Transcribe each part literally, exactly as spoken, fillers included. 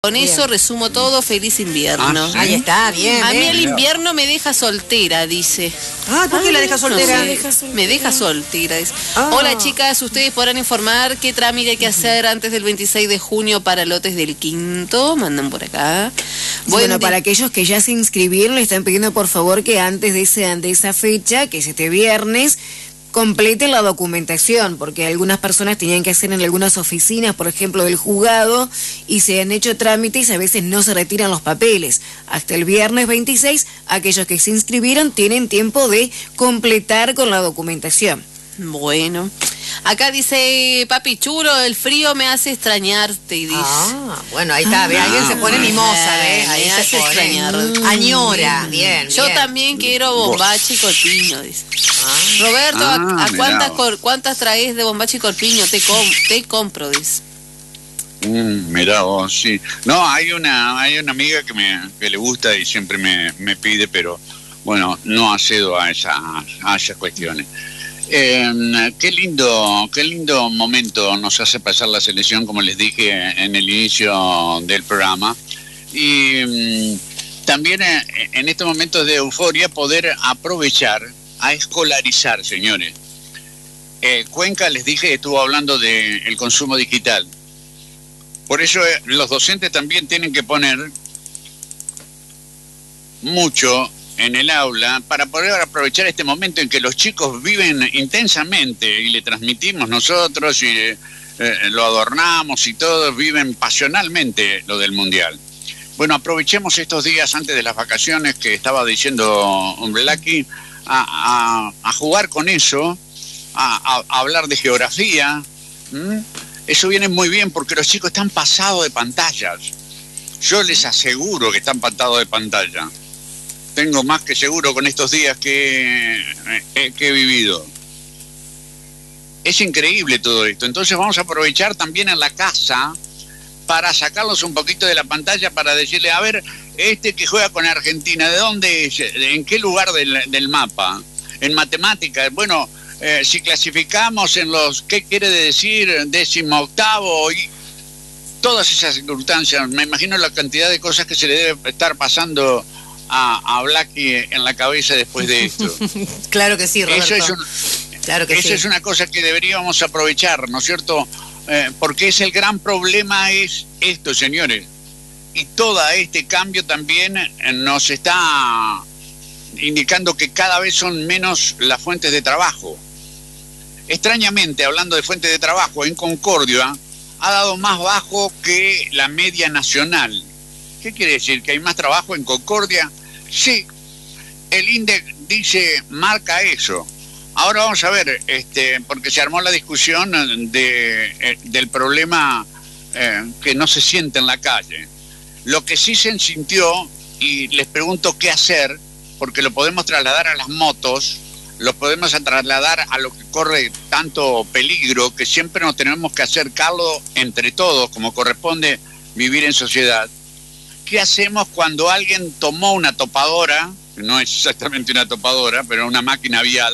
Con Bien. eso resumo todo, feliz invierno. Ah, ¿sí? Ahí está, bien. A mí bien. el invierno me deja soltera, dice. Ah, ¿por qué Ah, la deja no soltera? sé, deja soltera. Me deja soltera. dice. Ah. Hola chicas, ustedes podrán informar qué trámite hay que hacer antes del veintiséis de junio para lotes del quinto. Mandan por acá. Bueno, Buen para di- aquellos que ya se inscribieron, le están pidiendo por favor que antes de, ese, de esa fecha, que es este viernes, completen la documentación, porque algunas personas tenían que hacer en algunas oficinas, por ejemplo, del juzgado, y se han hecho trámites y a veces no se retiran los papeles. Hasta el viernes veintiséis, aquellos que se inscribieron tienen tiempo de completar con la documentación. Bueno. Acá dice, papi chulo, el frío me hace extrañarte, y dice. Ah, bueno, ahí está, ve, alguien se pone mimosa, ¿ves? Me Ahí hace se pone. extrañar. Añora, bien, Yo bien. también quiero bombache y corpiño, dice. Ah. Roberto, Ah, ¿a, a mirá cuántas, vos. cor- cuántas traes de bombache y corpiño? Te, com te compro, dice. Mm, mirá vos, sí. No, hay una hay una amiga que me que le gusta y siempre me, me pide, pero bueno, no accedo a esas, a esas cuestiones. Eh, qué lindo, qué lindo momento nos hace pasar la selección, como les dije en el inicio del programa. Y mm, también eh, en estos momentos de euforia poder aprovechar a escolarizar, señores. Eh, Cuenca, les dije, estuvo hablando del consumo digital. Por eso eh, los docentes también tienen que poner mucho en el aula para poder aprovechar este momento en que los chicos viven intensamente y le transmitimos nosotros y eh, eh, lo adornamos y todos viven pasionalmente lo del mundial. Bueno, aprovechemos estos días antes de las vacaciones que estaba diciendo Blacky a, a, a jugar con eso, a, a, a hablar de geografía. ¿Mm? Eso viene muy bien porque los chicos están pasados de pantallas. Yo les aseguro que están pasados de pantalla. Tengo más que seguro con estos días que, eh, que he vivido. Es increíble todo esto. Entonces vamos a aprovechar también en la casa para sacarlos un poquito de la pantalla, para decirle, a ver, este que juega con Argentina, ¿de dónde es? ¿En qué lugar del, del mapa? En matemáticas, bueno, eh, si clasificamos en los, ¿qué quiere decir? Décimo octavo y todas esas circunstancias. Me imagino la cantidad de cosas que se le debe estar pasando a, a Blacky en la cabeza después de esto. Claro que sí, Roberto. Eso es un, claro que Eso sí. es una cosa que deberíamos aprovechar, ¿no es cierto? Eh, porque es el gran problema, es esto, señores. Y todo este cambio también eh, nos está indicando que cada vez son menos las fuentes de trabajo. Extrañamente, hablando de fuentes de trabajo, en Concordia ha dado más bajo que la media nacional. ¿Qué quiere decir? ¿Que hay más trabajo en Concordia? Sí, el INDEC dice, marca eso. Ahora vamos a ver, este, porque se armó la discusión de, eh, del problema eh, que no se siente en la calle. Lo que sí se sintió, y les pregunto qué hacer, porque lo podemos trasladar a las motos, lo podemos trasladar a lo que corre tanto peligro, que siempre nos tenemos que hacer cargo entre todos, como corresponde vivir en sociedad. ¿Qué hacemos cuando alguien tomó una topadora, que no es exactamente una topadora, pero una máquina vial,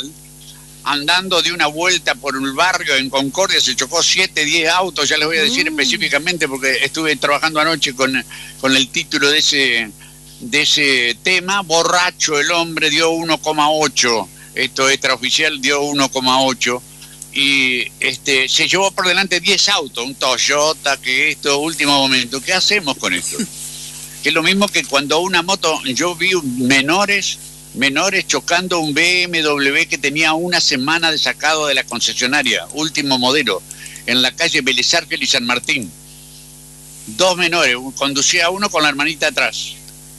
andando de una vuelta por el barrio en Concordia, se chocó siete, diez autos? Ya les voy a decir mm. específicamente porque estuve trabajando anoche con, con el título de ese, de ese tema. Borracho el hombre, dio uno coma ocho, esto extraoficial, dio uno coma ocho, y este, se llevó por delante diez autos, un Toyota, que esto, último momento. ¿Qué hacemos con esto? Que es lo mismo que cuando una moto, yo vi menores... menores chocando un B M W que tenía una semana de sacado de la concesionaria, último modelo, en la calle Vélez Arfiel y San Martín. Dos menores, conducía uno con la hermanita atrás.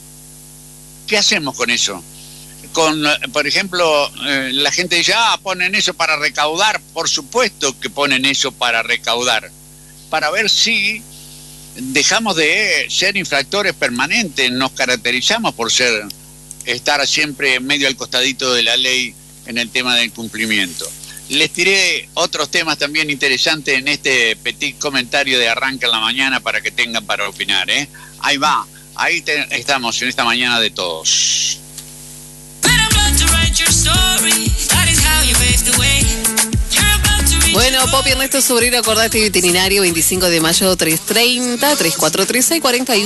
¿Qué hacemos con eso? Con, por ejemplo, eh, la gente dice, ah, ponen eso para recaudar. Por supuesto que ponen eso para recaudar, para ver si dejamos de ser infractores permanentes. Nos caracterizamos por ser... estar siempre medio al costadito de la ley en el tema del cumplimiento. Les tiré otros temas también interesantes en este petit comentario de arranque en la mañana para que tengan para opinar, ¿eh? Ahí va, ahí te, estamos en esta mañana de todos. You're about to Bueno, Popi Ernesto Sobrino, acordate, veterinario, veinticinco de mayo, trescientos treinta, tres cuatro tres seis, cuarenta y uno.